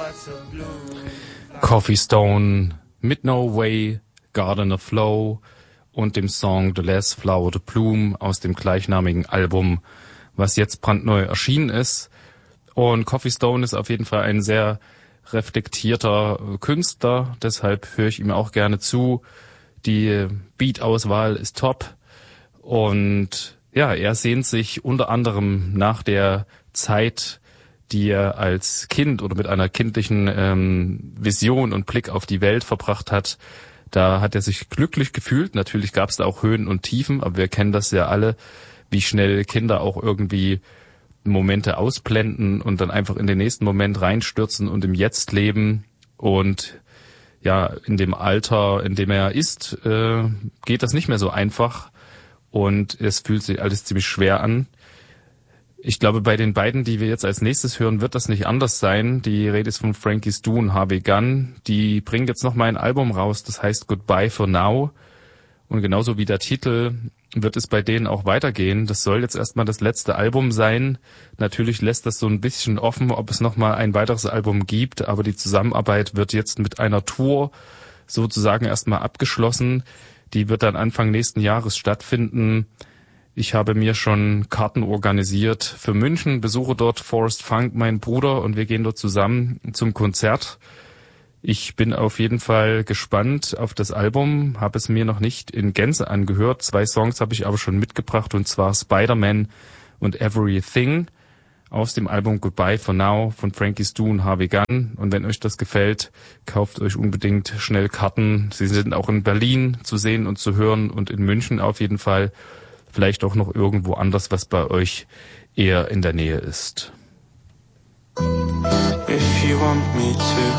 Coffee Stone mit No Way, Garden of Flow und dem Song The Last Flower to Bloom aus dem gleichnamigen Album, was jetzt brandneu erschienen ist. Und Coffee Stone ist auf jeden Fall ein sehr reflektierter Künstler, deshalb höre ich ihm auch gerne zu. Die Beat-Auswahl ist top und ja, er sehnt sich unter anderem nach der Zeit, die er als Kind oder mit einer kindlichen Vision und Blick auf die Welt verbracht hat. Da hat er sich glücklich gefühlt. Natürlich gab es da auch Höhen und Tiefen, aber wir kennen das ja alle, wie schnell Kinder auch irgendwie Momente ausblenden und dann einfach in den nächsten Moment reinstürzen und im Jetzt leben. Und ja, in dem Alter, in dem er ist, geht das nicht mehr so einfach und es fühlt sich alles ziemlich schwer an. Ich glaube, bei den beiden, die wir jetzt als nächstes hören, wird das nicht anders sein. Die Rede ist von Frankie Stu und Harvey Gunn. Die bringen jetzt noch mal ein Album raus, das heißt Goodbye for Now. Und genauso wie der Titel wird es bei denen auch weitergehen. Das soll jetzt erstmal das letzte Album sein. Natürlich lässt das so ein bisschen offen, ob es noch mal ein weiteres Album gibt. Aber die Zusammenarbeit wird jetzt mit einer Tour sozusagen erstmal abgeschlossen. Die wird dann Anfang nächsten Jahres stattfinden. Ich habe mir schon Karten organisiert für München, besuche dort Forrest Funk, mein Bruder, und wir gehen dort zusammen zum Konzert. Ich bin auf jeden Fall gespannt auf das Album, habe es mir noch nicht in Gänze angehört. 2 Songs habe ich aber schon mitgebracht, und zwar Spider-Man und Everything aus dem Album Goodbye for Now von Frankie Stu und Harvey Gunn. Und wenn euch das gefällt, kauft euch unbedingt schnell Karten. Sie sind auch in Berlin zu sehen und zu hören und in München auf jeden Fall. Vielleicht auch noch irgendwo anders, was bei euch eher in der Nähe ist. If you want me to